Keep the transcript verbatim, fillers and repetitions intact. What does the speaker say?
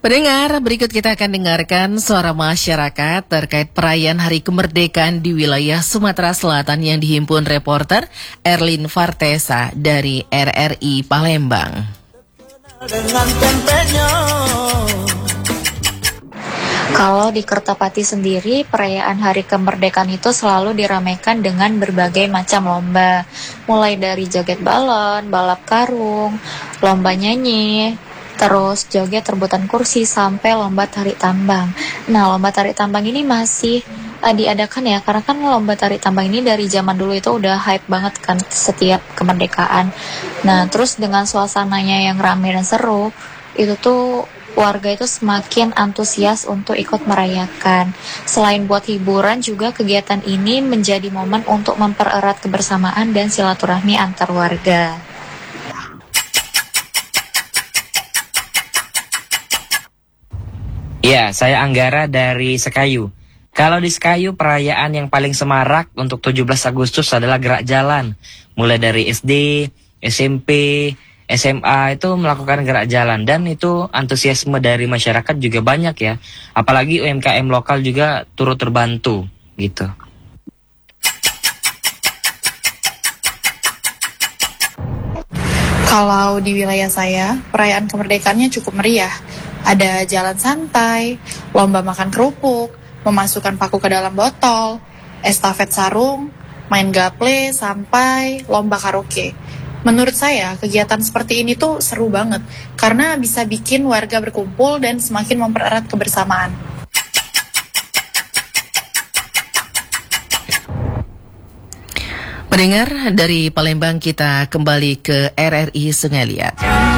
Pendengar, berikut kita akan dengarkan suara masyarakat terkait perayaan Hari Kemerdekaan di wilayah Sumatera Selatan yang dihimpun reporter Erlin Vartesa dari R R I Palembang. Kalau di Kertapati sendiri, perayaan Hari Kemerdekaan itu selalu diramaikan dengan berbagai macam lomba. Mulai dari joget balon, balap karung, lomba nyanyi, terus joget rebutan kursi, sampai lomba tarik tambang. Nah, lomba tarik tambang ini masih uh, diadakan ya, karena kan lomba tarik tambang ini dari zaman dulu itu udah hype banget kan setiap kemerdekaan. Nah, terus dengan suasananya yang ramai dan seru, itu tuh warga itu semakin antusias untuk ikut merayakan. Selain buat hiburan, juga kegiatan ini menjadi momen untuk mempererat kebersamaan dan silaturahmi antar warga. Ya, saya Anggara dari Sekayu. Kalau di Sekayu, perayaan yang paling semarak untuk tujuh belas Agustus adalah gerak jalan. Mulai dari S D, S M P, S M A itu melakukan gerak jalan. Dan itu antusiasme dari masyarakat juga banyak ya. Apalagi U M K M lokal juga turut terbantu gitu. Kalau di wilayah saya, perayaan kemerdekaannya cukup meriah. Ada jalan santai, lomba makan kerupuk, memasukkan paku ke dalam botol, estafet sarung, main gaple, sampai lomba karaoke. Menurut saya, kegiatan seperti ini tuh seru banget, karena bisa bikin warga berkumpul dan semakin mempererat kebersamaan. Pendengar, dari Palembang kita kembali ke R R I Sungai Liat.